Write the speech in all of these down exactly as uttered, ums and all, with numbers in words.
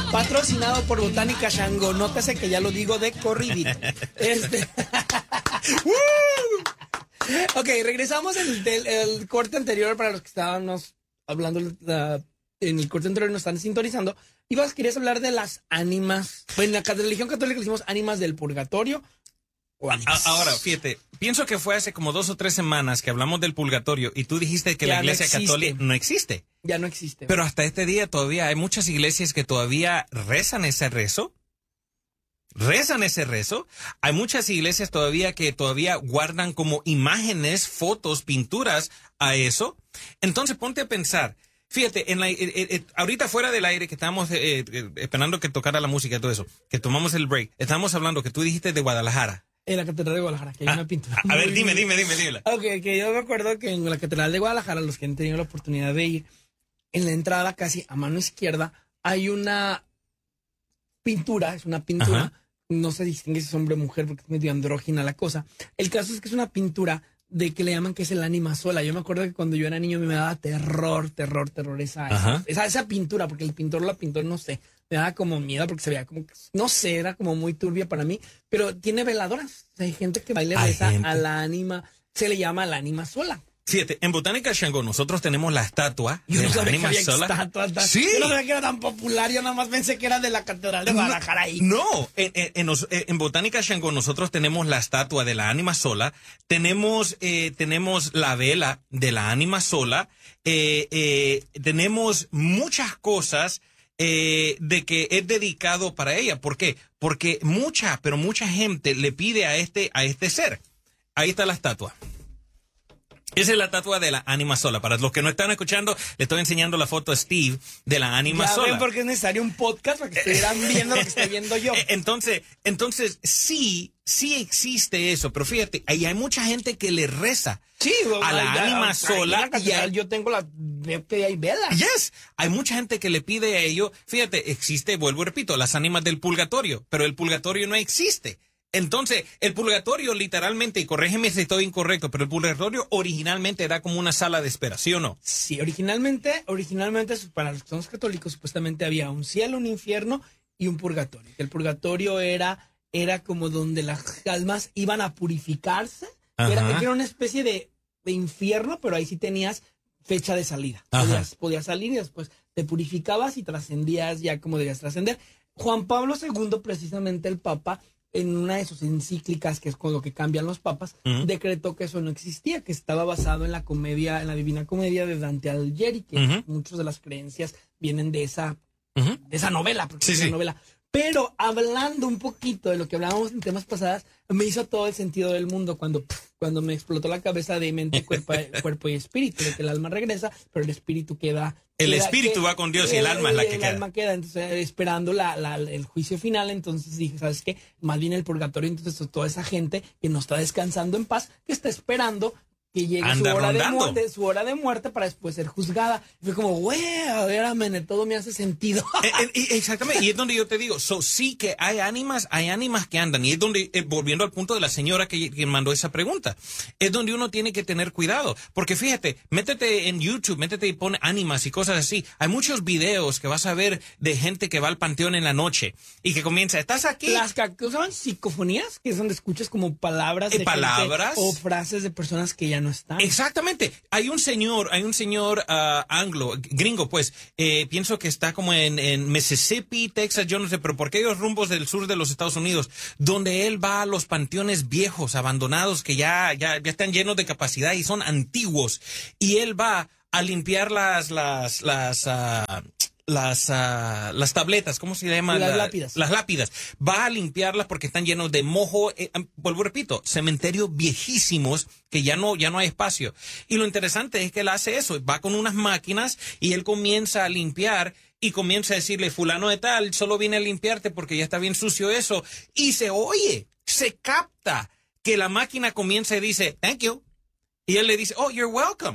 Patrocinado por Botánica Shango. Nótese que ya lo digo de corridito. Este... Ok, regresamos en el, el, el corte anterior para los que estábamos hablando uh, en el corte anterior nos están sintonizando. Ibas, querías hablar de las ánimas. Pues en la religión católica le decimos ánimas del purgatorio. O ánimas. Ahora, fíjate, pienso que fue hace como dos o tres semanas que hablamos del purgatorio y tú dijiste que ya la iglesia no católica no existe. Ya no existe. Pero hasta este día todavía hay muchas iglesias que todavía rezan ese rezo. Rezan ese rezo. Hay muchas iglesias todavía que todavía guardan como imágenes, fotos, pinturas a eso. Entonces ponte a pensar. Fíjate, en la, eh, eh, ahorita fuera del aire que estábamos eh, eh, esperando que tocara la música y todo eso, que tomamos el break, estábamos hablando que tú dijiste de Guadalajara. En la Catedral de Guadalajara, que hay ah, una pintura. A ver, dime, dime, dime, dime. Ok, que yo me acuerdo que en la Catedral de Guadalajara, los que han tenido la oportunidad de ir, en la entrada casi a mano izquierda, hay una pintura, es una pintura. Ajá. No se distingue si es hombre o mujer porque es medio andrógina la cosa. El caso es que es una pintura de que le llaman que es el ánima sola. Yo me acuerdo que cuando yo era niño me daba terror, terror, terror esa, esa, esa, esa pintura, porque el pintor la pintó, no sé, me daba como miedo porque se veía como, no sé, era como muy turbia para mí, pero tiene veladoras. O sea, hay gente que baila reza a la ánima, se le llama la ánima sola. Fíjate, en Botánica Shango nosotros tenemos la estatua yo de no la ánima que sola. Estatuas, sí. Yo no sabía que era tan popular, yo nada más pensé que era de la Catedral de Guadalajara ahí. No, en, en, en, en Botánica Shango nosotros tenemos la estatua de la ánima sola, tenemos, eh, tenemos la vela de la ánima sola, eh, eh, tenemos muchas cosas eh, de que es dedicado para ella. ¿Por qué? Porque mucha, pero mucha gente le pide a este, a este ser. Ahí está la estatua. Esa es la estatua de la ánima sola. Para los que no están escuchando, le estoy enseñando la foto a Steve de la ánima ya sola. Ven porque es necesario un podcast para que estuvieran viendo lo que estoy viendo yo. Entonces, entonces sí, sí existe eso. Pero fíjate, ahí hay mucha gente que le reza sí, a la ya, ánima ya, sola. Y hay, yo tengo la que hay velas. Yes, hay mucha gente que le pide a ello. Fíjate, existe, vuelvo y repito, las ánimas del purgatorio. Pero el purgatorio no existe. Entonces, el purgatorio literalmente, y corrígeme si estoy incorrecto, pero el purgatorio originalmente era como una sala de espera, ¿sí o no? Sí, originalmente, originalmente para los que somos católicos, supuestamente había un cielo, un infierno y un purgatorio. El purgatorio era, era como donde las almas iban a purificarse. Era, era una especie de, de infierno, pero ahí sí tenías fecha de salida. Podías, podías salir y después te purificabas y trascendías ya como debías trascender. Juan Pablo segundo, precisamente el Papa, en una de sus encíclicas, que es con lo que cambian los papas, uh-huh. decretó que eso no existía, que estaba basado en la comedia, en la Divina Comedia de Dante Alighieri, que uh-huh. muchas de las creencias vienen de esa, uh-huh. de esa novela, porque sí, es una sí. novela. Pero hablando un poquito de lo que hablábamos en temas pasadas, me hizo todo el sentido del mundo cuando, cuando me explotó la cabeza de mente, cuerpo, cuerpo y espíritu, de que el alma regresa, pero el espíritu queda... El queda, espíritu que, va con Dios y el, el alma es la que el queda. El alma queda, entonces esperando la, la, el juicio final, entonces dije, ¿sabes qué? Más bien el purgatorio, entonces toda esa gente que no está descansando en paz, que está esperando que llegue su hora, de muerte, su hora de muerte para después ser juzgada. Y fue como, güey, a ver, amén, todo me hace sentido. eh, eh, exactamente, y es donde yo te digo, so, sí que hay ánimas, hay ánimas que andan, y es donde, eh, volviendo al punto de la señora que, que mandó esa pregunta, es donde uno tiene que tener cuidado, porque fíjate, métete en YouTube, métete y pone ánimas y cosas así. Hay muchos videos que vas a ver de gente que va al panteón en la noche y que comienza, ¿estás aquí? Las que usaban psicofonías, que es donde escuchas como palabras de eh, palabras gente, o frases de personas que ya no están. Exactamente. Hay un señor, hay un señor uh, anglo, gringo, pues, eh, pienso que está como en, en Mississippi, Texas, yo no sé, pero por aquellos rumbos del sur de los Estados Unidos, donde él va a los panteones viejos, abandonados, que ya, ya, ya están llenos de capacidad y son antiguos, y él va a limpiar las, las, las, uh, las, uh, las tabletas, ¿cómo se llama? Las la, lápidas. Las lápidas. Va a limpiarlas porque están llenos de mojo. Eh, vuelvo, repito, cementerios viejísimos que ya no, ya no hay espacio. Y lo interesante es que él hace eso. Va con unas máquinas y él comienza a limpiar y comienza a decirle, fulano de tal, solo vine a limpiarte porque ya está bien sucio eso. Y se oye, se capta que la máquina comienza y dice, thank you. Y él le dice, oh, you're welcome.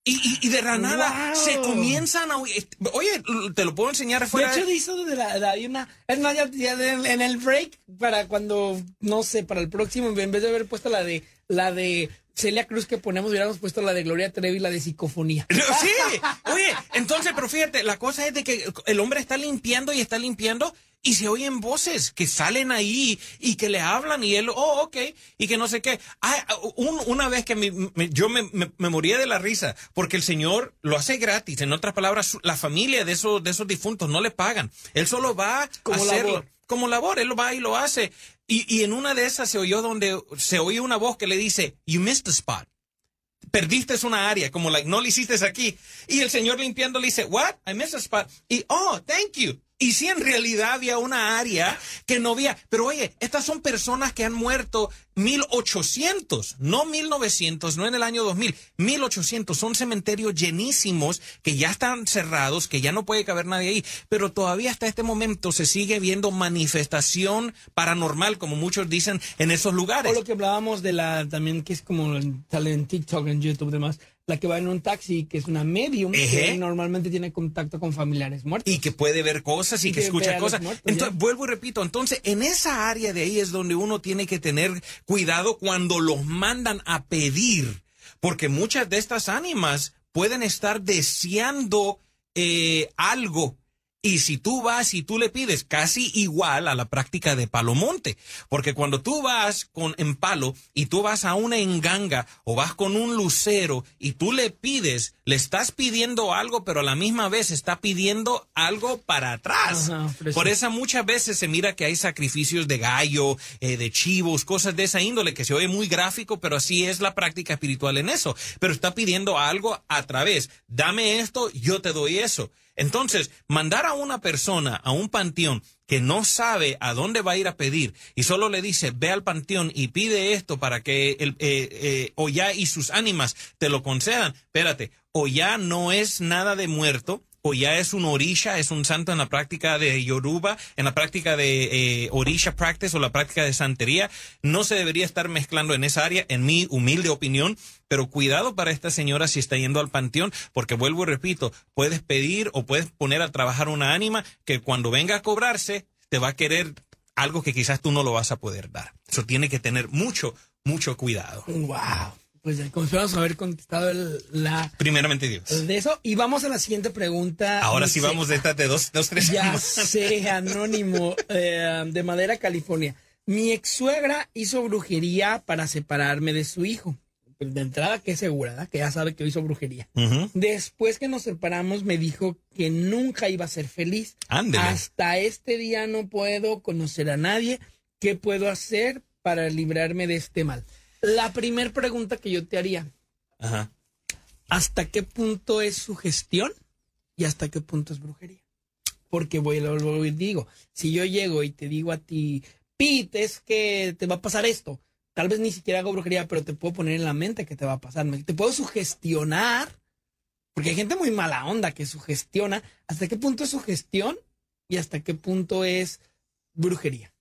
Y, y, y de la nada Wow. se comienzan a oír. Oye, te lo puedo enseñar De afuera. hecho, hizo de la, de la- hay una, es más, ya, ya de- en el break, para cuando, no sé, para el próximo, en vez de haber puesto la de, la de Celia Cruz que ponemos, hubiéramos puesto la de Gloria Trevi, la de psicofonía. Sí, oye, entonces, pero fíjate, la cosa es de que el hombre está limpiando y está limpiando y se oyen voces que salen ahí y que le hablan y él, oh, ok, y que no sé qué. Ah, un- una vez que me- me- yo me, me, me moría de la risa porque el Señor lo hace gratis. En otras palabras, su- la familia de esos, de esos difuntos no le pagan. Él solo va Como a hacerlo. labor. Como labor, él lo va y lo hace. Y, y en una de esas se oyó donde se oye una voz que le dice, you missed the spot. Perdiste una área, como like, no lo hiciste aquí. Y el señor limpiando le dice, what? I missed a spot. Y, oh, thank you. Y sí, en realidad había una área que no había. Pero oye, estas son personas que han muerto mil ochocientos, no mil novecientos, no en el año dos mil, mil ochocientos. Son cementerios llenísimos que ya están cerrados, que ya no puede caber nadie ahí. Pero todavía hasta este momento se sigue viendo manifestación paranormal, como muchos dicen, en esos lugares. O lo que hablábamos de la, también que es como sale en TikTok, en YouTube y demás, la que va en un taxi, que es una medium, Ejé. que normalmente tiene contacto con familiares muertos. Y que puede ver cosas y, Y que, que escucha vea a los cosas. muertos, Entonces, ya. vuelvo y repito, entonces en esa área de ahí es donde uno tiene que tener cuidado cuando los mandan a pedir, porque muchas de estas ánimas pueden estar deseando eh, algo. Y si tú vas y tú le pides, casi igual a la práctica de palomonte, porque cuando tú vas con en palo y tú vas a una enganga o vas con un lucero y tú le pides, le estás pidiendo algo, pero a la misma vez está pidiendo algo para atrás. Ajá, pero Por sí. eso muchas veces se mira que hay sacrificios de gallo, eh, de chivos, cosas de esa índole que se oye muy gráfico, pero así es la práctica espiritual en eso. Pero está pidiendo algo a través. Dame esto, yo te doy eso. Entonces, mandar a una persona a un panteón que no sabe a dónde va a ir a pedir y solo le dice, ve al panteón y pide esto para que el, eh, eh, Oya y sus ánimas te lo concedan. Espérate, Oya no es nada de muerto. Oya es un orisha, es un santo en la práctica de Yoruba, en la práctica de eh, orisha practice o la práctica de santería. No se debería estar mezclando en esa área, en mi humilde opinión. Pero cuidado para esta señora si está yendo al panteón, porque vuelvo y repito, puedes pedir o puedes poner a trabajar una ánima que cuando venga a cobrarse te va a querer algo que quizás tú no lo vas a poder dar. Eso tiene que tener mucho, mucho cuidado. Wow. Pues ya confiamos haber contestado el- la Primeramente Dios. de eso. Y vamos a la siguiente pregunta. Ahora sí Dice, vamos de estas de dos, dos, tres Ya años. sé, anónimo, eh, de Madera, California. Mi ex suegra hizo brujería para separarme de su hijo. De entrada, que es segura, ¿verdad? Que ya sabe que hizo brujería. Ujú. Después que nos separamos, me dijo que nunca iba a ser feliz. Ándele. Hasta este día no puedo conocer a nadie. ¿Qué puedo hacer para librarme de este mal? La primera pregunta que yo te haría, Ajá. ¿hasta qué punto es sugestión y hasta qué punto es brujería? Porque voy lo, lo digo, si yo llego y te digo a ti, Pete, es que te va a pasar esto, tal vez ni siquiera hago brujería, pero te puedo poner en la mente que te va a pasar, me- te puedo sugestionar, porque hay gente muy mala onda que sugestiona. ¿Hasta qué punto es sugestión y hasta qué punto es brujería?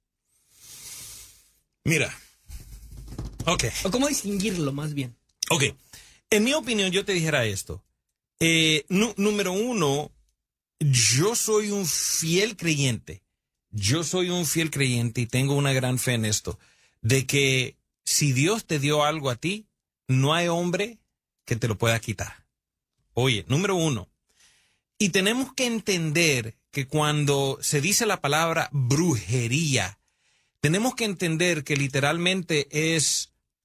Mira. Ok. O cómo distinguirlo más bien. Ok. En mi opinión, yo te dijera esto. Eh, nu- número uno, yo soy un fiel creyente. Yo soy un fiel creyente y tengo una gran fe en esto. De que si Dios te dio algo a ti, no hay hombre que te lo pueda quitar. Oye, número uno. Y tenemos que entender que cuando se dice la palabra brujería, tenemos que entender que literalmente es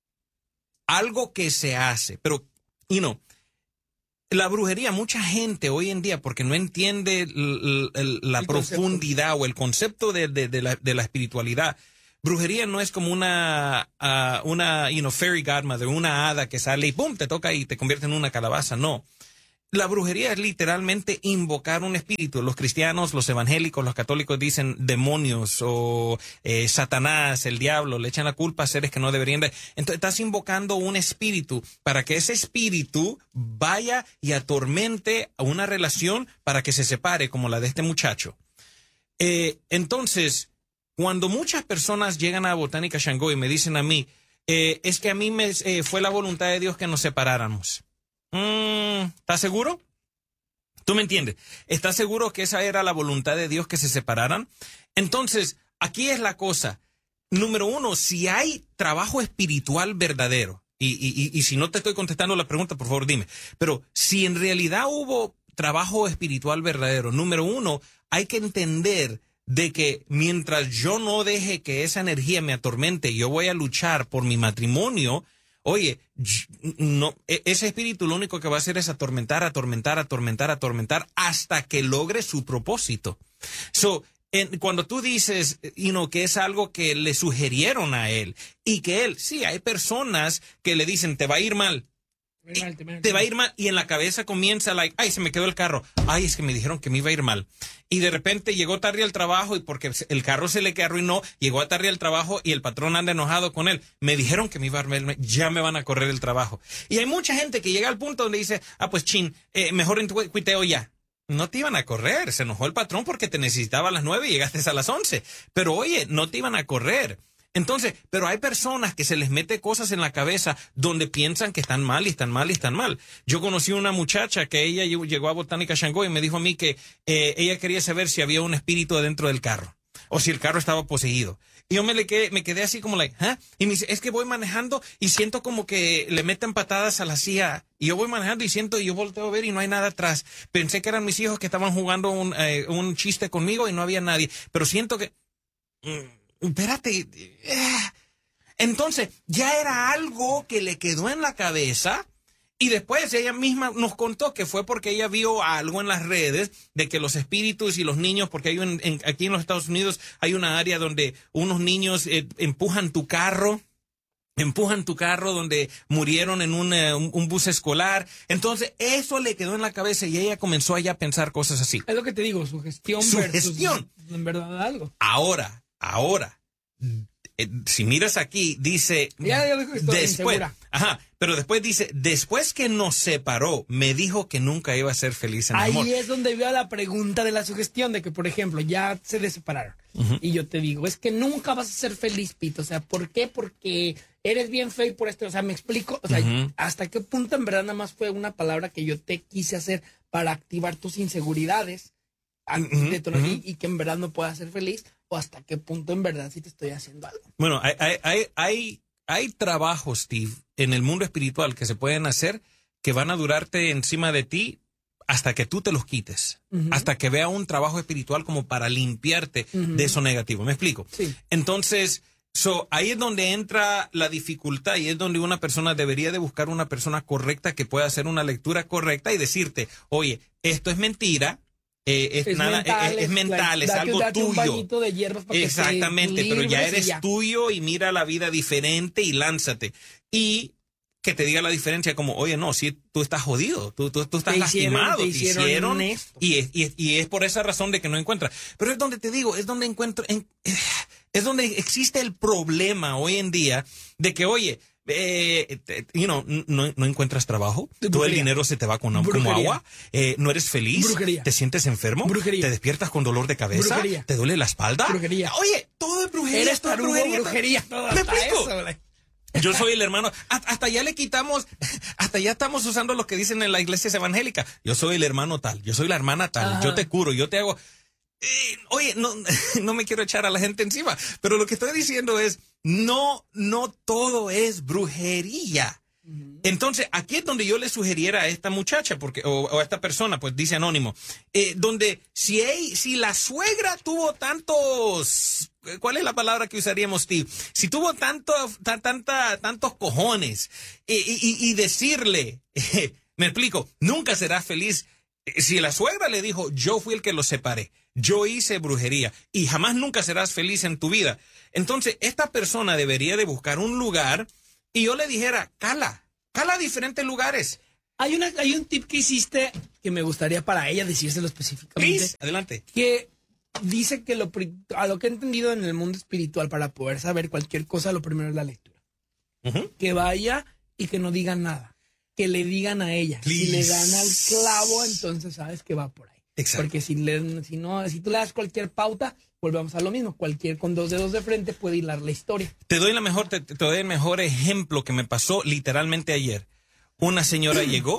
algo que se hace, pero, you know, la brujería, mucha gente hoy en día, porque no entiende l- l- l- la El profundidad o el concepto de, de- de la, de la espiritualidad. Brujería no es como una, ah, una, you know, fairy godmother, una hada que sale y pum, te toca y te convierte en una calabaza. No. La brujería es literalmente invocar un espíritu. Los cristianos, los evangélicos, los católicos dicen demonios o eh, Satanás, el diablo, le echan la culpa a seres que no deberían de. Entonces estás invocando un espíritu para que ese espíritu vaya y atormente a una relación para que se separe como la de este muchacho. Eh, entonces, cuando muchas personas llegan a Botánica Shango y me dicen a mí, eh, es que a mí me eh, fue la voluntad de Dios que nos separáramos. mm, ¿estás seguro? ¿Tú me entiendes? ¿Estás seguro que esa era la voluntad de Dios, que se separaran? Entonces, aquí es la cosa. Número uno, si hay trabajo espiritual verdadero, y, y, y, y si no te estoy contestando la pregunta, por favor dime, pero si en realidad hubo trabajo espiritual verdadero, número uno, hay que entender de que mientras yo no deje que esa energía me atormente, yo voy a luchar por mi matrimonio. Oye, no, ese espíritu lo único que va a hacer es atormentar, atormentar, atormentar, atormentar hasta que logre su propósito. So, en, cuando tú dices, you know, que es algo que le sugerieron a él y que él, sí, hay personas que le dicen, te va a ir mal. Mal, te, mal, te va a ir mal, y en la cabeza comienza, like, ay, se me quedó el carro, ay, es que me dijeron que me iba a ir mal, y de repente llegó tarde al trabajo, y porque el carro se le arruinó, llegó tarde al trabajo, y el patrón anda enojado con él, me dijeron que me iba a ir mal, ya me van a correr el trabajo, y hay mucha gente que llega al punto donde dice, ah, pues chin, eh, mejor en tu cuiteo ya. No te iban a correr, se enojó el patrón porque te necesitaba a las nueve y llegaste a las once, pero oye, no te iban a correr. Entonces, pero hay personas que se les mete cosas en la cabeza donde piensan que están mal y están mal y están mal. Yo conocí una muchacha que ella llegó a Botánica Shango y me dijo a mí que eh, ella quería saber si había un espíritu dentro del carro o si el carro estaba poseído. Y yo me, le quedé, me quedé así como, like, ¿ah? Y me dice, es que voy manejando y siento como que le meten patadas a la silla. Y yo voy manejando y siento, y yo volteo a ver y no hay nada atrás. Pensé que eran mis hijos que estaban jugando un, eh, un chiste conmigo y no había nadie. Pero siento que... Mm, espérate, entonces ya era algo que le quedó en la cabeza y después ella misma nos contó que fue porque ella vio algo en las redes de que los espíritus y los niños, porque hay un, en, aquí en los Estados Unidos hay una área donde unos niños eh, empujan tu carro, empujan tu carro donde murieron en un, uh, un, un bus escolar. Entonces eso le quedó en la cabeza y ella comenzó allá a pensar cosas así. Es lo que te digo, sugestión Sugestión. versus en verdad algo. Ahora, ahora, eh, si miras aquí, dice, ya, ya dijo que estoy después, insegura. ajá, pero después dice, después que nos separó, me dijo que nunca iba a ser feliz en el amor. Ahí es donde veo la pregunta de la sugestión, de que, por ejemplo, ya se separaron. Uh-huh. Y yo te digo, es que nunca vas a ser feliz, Pito. O sea, ¿por qué? Porque eres bien feo y por esto. O sea, me explico. O sea, uh-huh. ¿hasta qué punto en verdad nada más fue una palabra que yo te quise hacer para activar tus inseguridades? Uh-huh. De tu, uh-huh. y, y que en verdad no puedas ser feliz, o hasta qué punto en verdad sí te estoy haciendo algo. Bueno, hay, hay, hay, hay, hay trabajos, Steve, en el mundo espiritual que se pueden hacer que van a durarte encima de ti hasta que tú te los quites, uh-huh. hasta que vea un trabajo espiritual como para limpiarte uh-huh. de eso negativo. ¿Me explico? Sí. Entonces, so, ahí es donde entra la dificultad y es donde una persona debería de buscar una persona correcta que pueda hacer una lectura correcta y decirte, oye, esto es mentira. Eh, es, es nada, mental, es, es, mental, es date, algo date tuyo. Un bañito de hierbas para exactamente, que pero ya eres ya. tuyo y mira la vida diferente y lánzate. Y que te diga la diferencia como, oye, no, si tú estás jodido, tú, tú, tú estás te lastimado, hicieron, te hicieron, te hicieron esto. Y, es, y, y es por esa razón de que no encuentras. Pero es donde te digo, es donde encuentro, en, es donde existe el problema hoy en día de que, oye, Eh, you know, no, no encuentras trabajo, Brujería. Todo el dinero se te va con, como agua, eh, no eres feliz, Brujería. Te sientes enfermo, Brujería. Te despiertas con dolor de cabeza, Brujería. Te duele la espalda. Brujería. Oye, todo es brujería. Eres todo es tarugo, brujería. brujería. Todo ¿Me hasta explico? eso, yo soy el hermano, hasta ya le quitamos, hasta ya estamos usando lo que dicen en la iglesia evangélica. Yo soy el hermano tal, yo soy la hermana tal, Ajá. yo te curo, yo te hago... Eh, oye, no, no me quiero echar a la gente encima, pero lo que estoy diciendo es, no, no todo es brujería. Uh-huh. Entonces, aquí es donde yo le sugiriera a esta muchacha, porque, o, o a esta persona, pues dice anónimo, eh, donde si, hay, si la suegra tuvo tantos, ¿cuál es la palabra que usaríamos, Steve? Si tuvo tanto, tan, tanta, tantos cojones, eh, y, y decirle, eh, me explico, nunca serás feliz. Si la suegra le dijo, yo fui el que los separé, yo hice brujería y jamás nunca serás feliz en tu vida. Entonces, esta persona debería de buscar un lugar y yo le dijera, cala, cala a diferentes lugares. Hay, una, hay un tip que hiciste que me gustaría para ella decírselo específicamente. Please, adelante. Que dice que lo, a lo que he entendido en el mundo espiritual para poder saber cualquier cosa, lo primero es la lectura. Uh-huh. Que vaya y que no diga nada. Que le digan a ella. Please. Si le dan al clavo, entonces sabes que va por ahí. Exacto. Porque si, le, si, no, si tú le das cualquier pauta, volvemos a lo mismo. Cualquier con dos dedos de frente puede hilar la historia. Te doy la mejor, te, te doy el mejor ejemplo que me pasó literalmente ayer. Una señora llegó,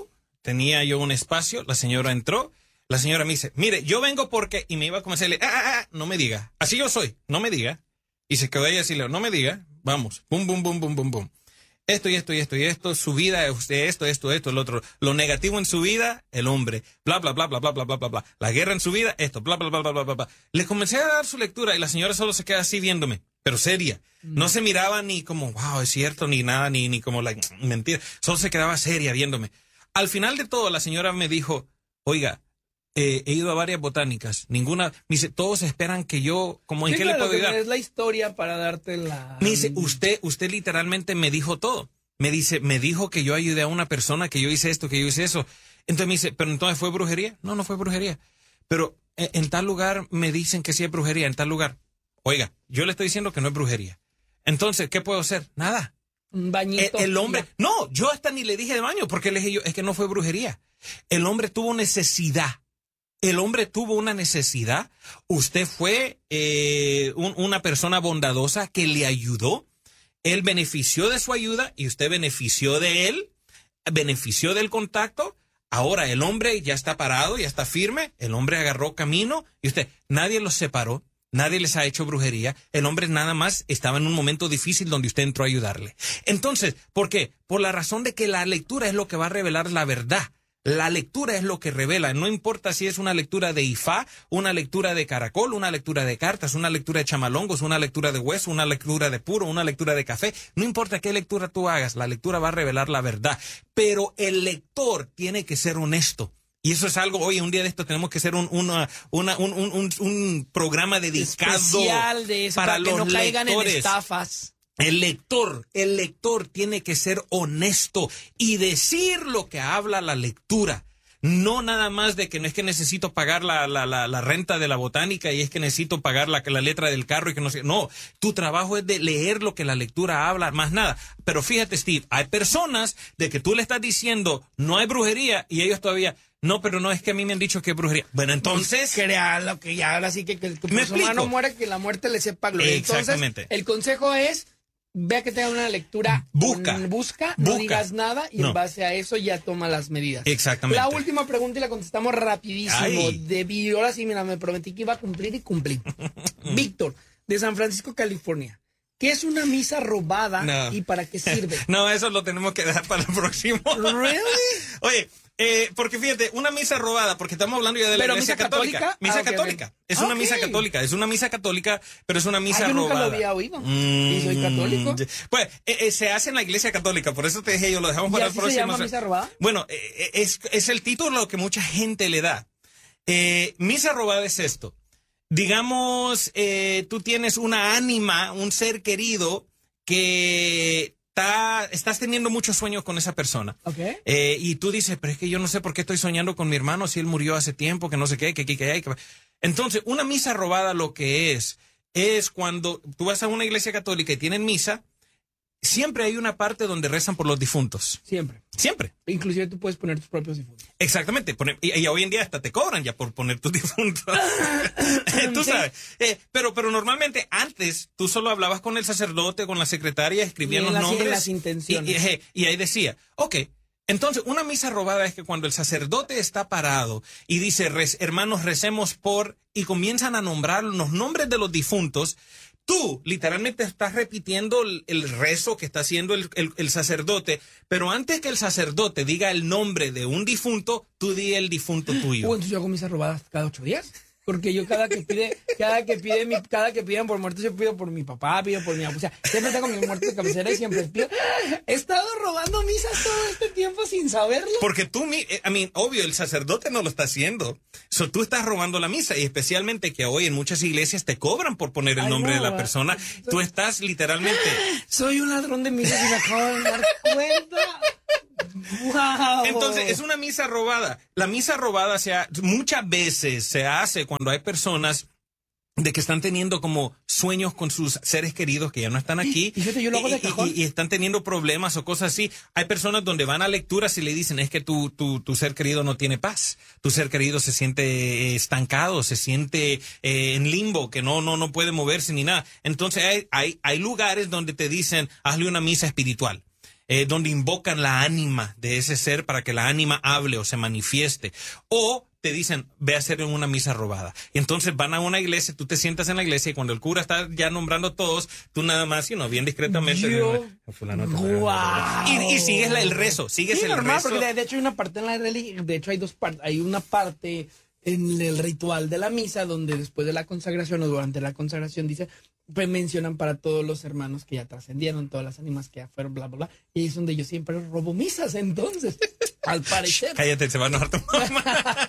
tenía yo un espacio, la señora entró, la señora me dice, mire, yo vengo porque, y me iba a comenzar a decirle, ah, ah, ah, no me diga, así yo soy, no me diga. Y se quedó ella así, no me diga, vamos, bum, bum, bum, bum, bum, bum. Esto y esto y esto y esto, su vida, usted esto, esto, esto, el otro. Lo negativo en su vida, el hombre. Bla, bla, bla, bla, bla, bla, bla, bla, bla. La guerra en su vida, esto, bla, bla, bla, bla, bla, bla, bla. Le comencé a dar su lectura y la señora solo se queda así viéndome, pero seria. No se miraba ni como, wow, es cierto, ni nada, ni, ni como la like, mentira. Solo se quedaba seria viéndome. Al final de todo, la señora me dijo, oiga, eh, he ido a varias botánicas, ninguna, me dice, todos esperan que yo, como en Sí, qué claro, le puedo que ayudar. me des la historia para darte la... Me dice, usted, usted literalmente me dijo todo. Me dice, me dijo que yo ayudé a una persona, que yo hice esto, que yo hice eso. Entonces me dice, ¿pero entonces fue brujería? No, no fue brujería. Pero en, en tal lugar me dicen que sí es brujería, en tal lugar. Oiga, yo le estoy diciendo que no es brujería. Entonces, ¿qué puedo hacer? Nada. Un bañito. El, el hombre, ya. no, yo hasta ni le dije de baño, porque le dije yo, es que no fue brujería. El hombre tuvo necesidad. El hombre tuvo una necesidad. Usted fue eh, un, una persona bondadosa que le ayudó. Él benefició de su ayuda y usted benefició de él, benefició del contacto. Ahora el hombre ya está parado, ya está firme. El hombre agarró camino y usted, nadie los separó. Nadie les ha hecho brujería. El hombre nada más estaba en un momento difícil donde usted entró a ayudarle. Entonces, ¿por qué? Por la razón de que la lectura es lo que va a revelar la verdad. La lectura es lo que revela. No importa si es una lectura de Ifá, una lectura de caracol, una lectura de cartas, una lectura de chamalongos, una lectura de hueso, una lectura de puro, una lectura de café. No importa qué lectura tú hagas, la lectura va a revelar la verdad. Pero el lector tiene que ser honesto. Y eso es algo, oye, un día de esto tenemos que hacer un, una, una, un, un, un, un programa dedicado especial de eso, para, para que los no caigan lectores. en estafas. El lector, el lector tiene que ser honesto y decir lo que habla la lectura. No nada más de que no es que necesito pagar la, la, la, la renta de la botánica y es que necesito pagar la, la letra del carro y que no sé. No, tu trabajo es de leer lo que la lectura habla, más nada. Pero fíjate, Steve, hay personas de que tú le estás diciendo no hay brujería y ellos todavía... No, pero no es que a mí me han dicho que es brujería. Bueno, entonces... Crea lo que ya ahora sí que, que tu ¿Me persona no explico? muere, que la muerte le sepa gloria. Exactamente. Entonces, el consejo es, vea que tenga una lectura. Busca. mm, Busca, no Busca. digas nada y No. en base a eso ya toma las medidas. Exactamente. La última pregunta y la contestamos rapidísimo. Ay. De vi- ahora sí, mira, me prometí que iba a cumplir y cumplí. Víctor, de San Francisco, California. ¿Qué es una misa robada No. y para qué sirve? No, eso lo tenemos que dejar para el próximo. ¿Really? Oye, eh, porque fíjate, una misa robada, porque estamos hablando ya de la ¿Pero iglesia misa católica. católica? Misa Ah, ok, católica. ok. Es una Ok. misa católica, es una misa católica, pero es una misa Ah, yo nunca robada. lo había oído. Mm, ¿Y soy católico? Pues eh, eh, se hace en la iglesia católica, por eso te dije yo, lo dejamos ¿Y para el así se próximo. llama misa robada? Bueno, eh, es, es el título que mucha gente le da. Eh, misa robada es esto. Digamos, eh, tú tienes una ánima, un ser querido que está, estás teniendo muchos sueños con esa persona. Ok. Eh, y tú dices, pero es que yo no sé por qué estoy soñando con mi hermano si él murió hace tiempo, que no sé qué, que que que hay. Que... Entonces, una misa robada lo que es, es cuando tú vas a una iglesia católica y tienen misa, siempre hay una parte donde rezan por los difuntos. Siempre. Siempre. Inclusive tú puedes poner tus propios difuntos. Exactamente. Pone- y, y hoy en día hasta te cobran ya por poner tus difuntos. Tú Sí. sabes. Eh, pero, pero normalmente antes tú solo hablabas con el sacerdote, con la secretaria, escribían Y en los las- y en nombres. las intenciones. Y, y, eh, y ahí decía, ok. Entonces, una misa robada es que cuando el sacerdote está parado y dice, "Rez- hermanos, recemos por, y comienzan a nombrar los nombres de los difuntos, tú literalmente estás repitiendo el, el rezo que está haciendo el, el- el sacerdote, pero antes que el sacerdote diga el nombre de un difunto, tú di el difunto tuyo. Uh, entonces yo hago misas robadas cada ocho días. Porque yo cada que pide, cada que pide mi, cada que piden por muertos, yo pido por mi papá, pido por mi abuela. O sea, siempre tengo mi muerto de cabecera y siempre pido. He estado robando misas todo este tiempo sin saberlo. Porque tú, mi- eh, I mean, obvio, el sacerdote no lo está haciendo. So, tú estás robando la misa y especialmente que hoy en muchas iglesias te cobran por poner el Ay, nombre no, de la va. persona. Tú estás literalmente... Soy un ladrón de misas y me acabo de dar cuenta. ¡Wow! Entonces, es una misa robada. La misa robada se ha- muchas veces se hace cuando hay personas de que están teniendo como sueños con sus seres queridos que ya no están aquí. Y fíjate, yo lo hago de y- cajón. y- y están teniendo problemas o cosas así. Hay personas donde van a lecturas y le dicen, es que tu, tu, tu ser querido no tiene paz. Tu ser querido se siente eh, estancado, se siente eh, en limbo, que no, no, no puede moverse ni nada. Entonces, hay, hay, hay lugares donde te dicen, hazle una misa espiritual. eh, donde invocan la ánima de ese ser para que la ánima hable o se manifieste. O te dicen, ve a hacer una misa robada. Y entonces van a una iglesia, tú te sientas en la iglesia y cuando el cura está ya nombrando a todos, tú nada más, you know, bien discretamente. Yo, fulano, wow. y, y sigues la, el rezo, sigues sí, el normal, rezo. porque de, de hecho hay una parte en la religión, de hecho hay dos partes, hay una parte en el ritual de la misa donde después de la consagración o durante la consagración dice, pues mencionan para todos los hermanos que ya trascendieron, todas las ánimas que ya fueron, bla, bla, bla, y ahí es donde yo siempre robo misas, entonces, al parecer. Cállate, se va a enojar tu mamá.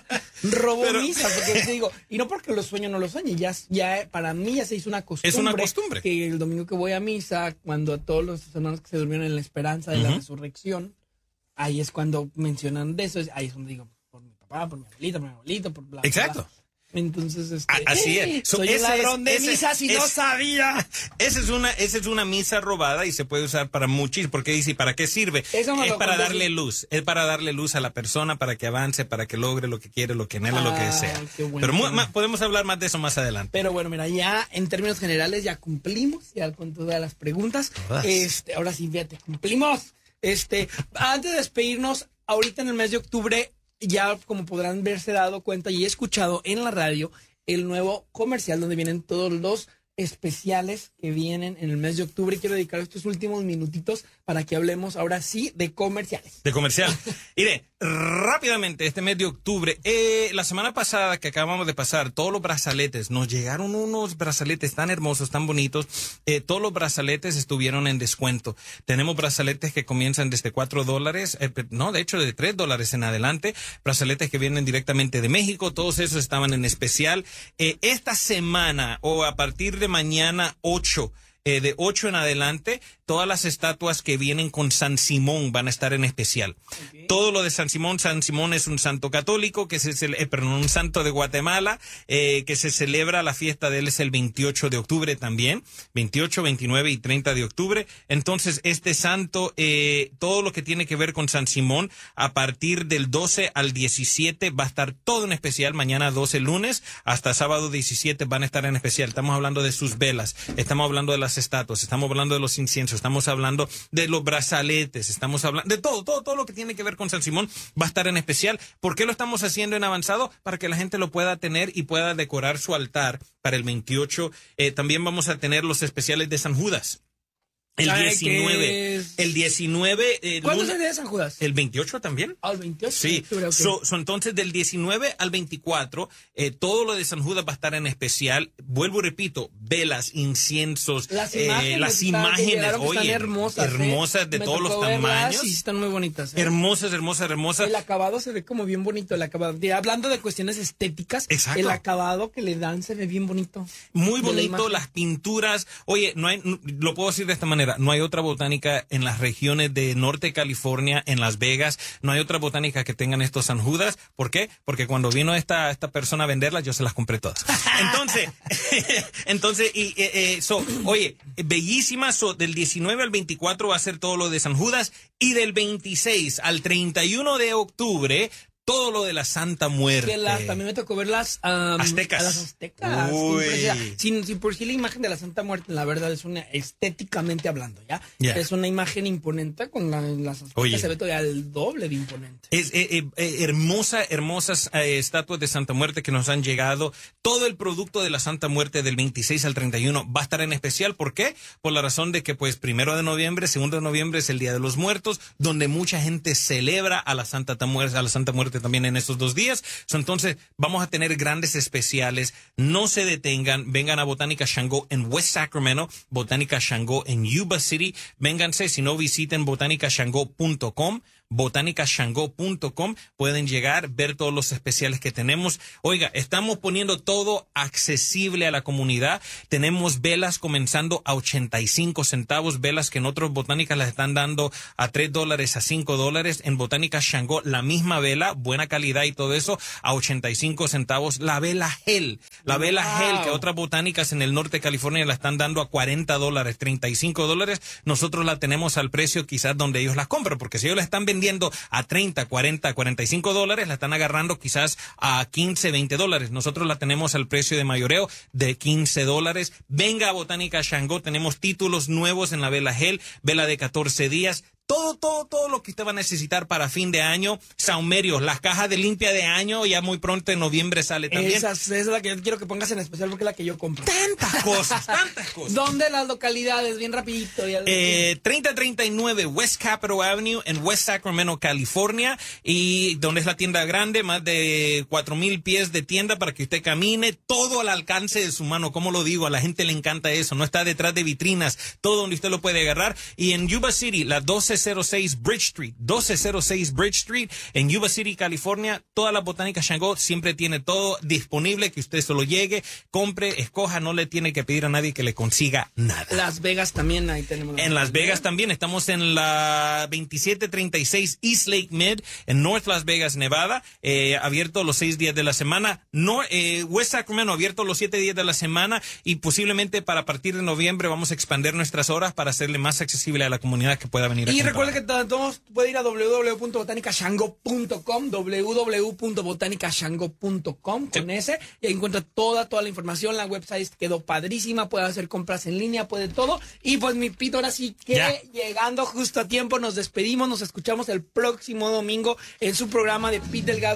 Robo Pero... misas, porque te digo, y no porque lo sueño no lo sueñe, ya, ya para mí ya se hizo una costumbre. Es una costumbre. Que el domingo que voy a misa, cuando a todos los hermanos que se durmieron en la esperanza de uh-huh. la resurrección, ahí es cuando mencionan de eso, ahí es donde digo, por mi papá, por mi abuelita, por mi abuelito, por bla, bla, exacto. Bla. Entonces, este, así es. Soy un ladrón de ese, misas y ese, no sabía. Esa es una, esa es una misa robada y se puede usar para muchísimo. Porque dice, ¿para qué sirve? Eso no es lo para conté. darle luz. Es para darle luz a la persona, para que avance, para que logre lo que quiere, lo que anhela, ah, lo que desea. Bueno, Pero muy, más, podemos hablar más de eso más adelante. Pero bueno, mira, ya en términos generales ya cumplimos, ya con todas las preguntas. Todas. Este, ahora sí, fíjate, cumplimos. Este, antes de despedirnos, ahorita en el mes de octubre, ya como podrán verse dado cuenta y he escuchado en la radio el nuevo comercial donde vienen todos los especiales que vienen en el mes de octubre. Y quiero dedicar estos últimos minutitos para que hablemos ahora sí de comerciales. De comercial. Iré, rápidamente, este mes de octubre, eh, la semana pasada que acabamos de pasar, todos los brazaletes, nos llegaron unos brazaletes tan hermosos, tan bonitos. Eh, todos los brazaletes estuvieron en descuento. Tenemos brazaletes que comienzan desde cuatro dólares, eh, no, de hecho de tres dólares en adelante. Brazaletes que vienen directamente de México, todos esos estaban en especial. Eh, esta semana o a partir de mañana ocho, eh, de ocho en adelante, todas las estatuas que vienen con San Simón van a estar en especial. Okay. Todo lo de San Simón, San Simón es un santo católico, que se eh, perdón, un santo de Guatemala, eh, que se celebra, la fiesta de él es el veintiocho de octubre también, veintiocho, veintinueve y treinta de octubre. Entonces, este santo, eh, todo lo que tiene que ver con San Simón, a partir del doce al diecisiete va a estar todo en especial, mañana doce lunes, hasta sábado diecisiete van a estar en especial. Estamos hablando de sus velas, estamos hablando de las estatuas, estamos hablando de los inciensos, estamos hablando de los brazaletes, estamos hablando de todo, todo, todo lo que tiene que ver con San Simón va a estar en especial. ¿Por qué lo estamos haciendo en avanzado? Para que la gente lo pueda tener y pueda decorar su altar para el veintiocho. Eh, también vamos a tener los especiales de San Judas. El Ay, diecinueve. Es... El diecinueve. Eh, ¿Cuándo lunes, es el día de San Judas? El veintiocho también. Ah, el veintiocho. Sí. Okay. So, so, entonces, del diecinueve al veinticuatro, eh, todo lo de San Judas va a estar en especial. Vuelvo y repito, velas, inciensos, las eh, imágenes, las están, imágenes, están oye, hermosas, hermosas ¿eh? de Me todos los verlas, tamaños. sí, están muy bonitas. ¿eh? Hermosas, hermosas, hermosas. El acabado se ve como bien bonito, el acabado. Hablando de cuestiones estéticas, exacto, el acabado que le dan se ve bien bonito. Muy bonito, la las pinturas. Oye, no hay, no, lo puedo decir de esta manera, no hay otra botánica en las regiones de Norte California, en Las Vegas, no hay otra botánica que tengan estos San Judas. ¿Por qué? Porque cuando vino esta, esta persona a venderlas, yo se las compré todas. Entonces, entonces, y, eh, eh, so, oye, bellísimas, so, del diecinueve al veinticuatro va a ser todo lo de San Judas, y del veintiséis al treinta y uno de octubre, todo lo de la Santa Muerte. Que las, también me tocó ver las um, aztecas. A las aztecas. Sin, sin por sí la imagen de la Santa Muerte, la verdad, es una, estéticamente hablando, ¿ya? Yeah. Es una imagen imponente, con la, las aztecas. Oye, se ve todavía el doble de imponente. Es eh, eh, eh, hermosa, hermosas eh, estatuas de Santa Muerte que nos han llegado. Todo el producto de la Santa Muerte del veintiséis al treinta y uno va a estar en especial. ¿Por qué? Por la razón de que, pues, primero de noviembre, segundo de noviembre es el Día de los Muertos, donde mucha gente celebra a la Santa Muerte, a la Santa Muerte también en esos dos días. So, entonces vamos a tener grandes especiales. No se detengan, vengan a Botánica Shango en West Sacramento, Botánica Shango en Yuba City. Vénganse, si no, visiten botánica shango punto com. botánica shango punto com, pueden llegar, ver todos los especiales que tenemos. Oiga, estamos poniendo todo accesible a la comunidad. Tenemos velas comenzando a ochenta y cinco centavos, velas que en otros botánicas las están dando a tres dólares, a cinco dólares. En Botánica Shango, la misma vela, buena calidad y todo eso, a ochenta y cinco centavos. La vela gel, la vela wow. gel, que otras botánicas en el norte de California la están dando a cuarenta dólares, treinta y cinco dólares. Nosotros la tenemos al precio quizás donde ellos las compran, porque si ellos la están vendiendo vendiendo a treinta, cuarenta, cuarenta y cinco dólares, la están agarrando quizás a quince, veinte dólares. Nosotros la tenemos al precio de mayoreo de quince dólares. Venga a Botánica Shango, tenemos títulos nuevos en la vela gel, vela de catorce días, todo, todo, todo lo que usted va a necesitar para fin de año. Saumerios, las cajas de limpia de año, ya muy pronto en noviembre sale también. Esa, esa es la que yo quiero que pongas en especial porque es la que yo compro. Tantas cosas, tantas cosas. ¿Dónde las localidades? Bien rapidito. Ya eh, treinta treinta y nueve West Capitol Avenue en West Sacramento, California, y donde es la tienda grande, más de cuatro mil pies de tienda para que usted camine, todo al alcance de su mano. Como lo digo, a la gente le encanta eso, no está detrás de vitrinas, todo donde usted lo puede agarrar. Y en Yuba City, la doce cero seis Bridge Street, doce cero seis Bridge Street, en Yuba City, California, toda la Botánica Shango siempre tiene todo disponible, que usted solo llegue, compre, escoja, no le tiene que pedir a nadie que le consiga nada. Las Vegas también, ahí tenemos. En Las Vegas también, estamos en la veintisiete treinta y seis East Lake Mid, en North Las Vegas, Nevada, eh, abierto los seis días de la semana. No, eh, West Sacramento abierto los siete días de la semana, y posiblemente para partir de noviembre vamos a expandir nuestras horas para hacerle más accesible a la comunidad que pueda venir a Y comprar. recuerde que todos puede ir a w w w punto botanica shango punto com, w w w punto botanica shango punto com con sí. ese, y ahí encuentra toda, toda la información. La website quedó padrísima, puede hacer compras en línea, puede todo. Y pues mi Pito, ahora sí que ya. llegando justo a tiempo, nos despedimos, nos escuchamos el próximo domingo en su programa de Pete Delgado.